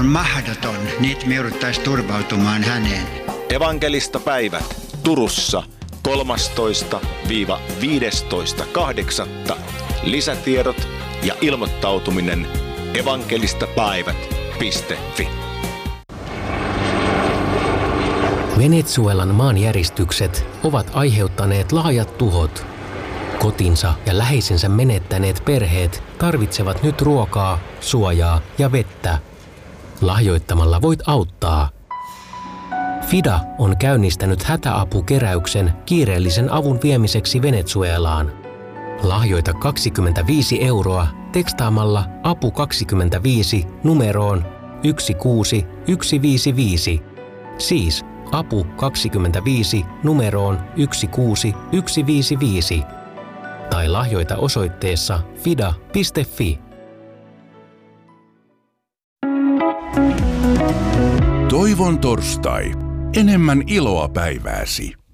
mahdoton, niin että me jouduttaisiin turvautumaan häneen. Evankelista-päivät Turussa 13-15.8. Lisätiedot ja ilmoittautuminen evankelistapäivät.fi. Venezuelan maanjäristykset ovat aiheuttaneet laajat tuhot. Kotinsa ja läheisensä menettäneet perheet tarvitsevat nyt ruokaa, suojaa ja vettä. Lahjoittamalla voit auttaa. FIDA on käynnistänyt hätäapukeräyksen kiireellisen avun viemiseksi Venezuelaan. Lahjoita 25 € tekstaamalla apu 25 numeroon 16155. Siis apu 25 numeroon 16155. Tai lahjoita osoitteessa fida.fi. Toivon torstai. Enemmän iloa päivääsi.